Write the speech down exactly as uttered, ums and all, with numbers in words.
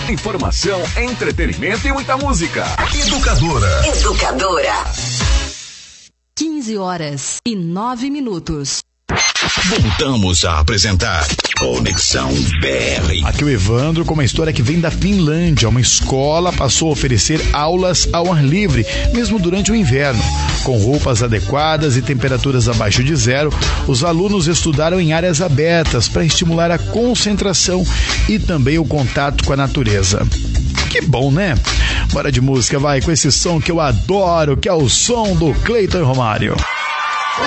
Informação, entretenimento e muita música. Educadora. Educadora. quinze horas e nove minutos. Voltamos a apresentar Conexão B R. Aqui o Evandro com uma história que vem da Finlândia. Uma escola passou a oferecer aulas ao ar livre, mesmo durante o inverno. Com roupas adequadas e temperaturas abaixo de zero, os alunos estudaram em áreas abertas para estimular a concentração e também o contato com a natureza. Que bom, né? Bora de música, vai, com esse som que eu adoro, que é o som do Cleiton Romário.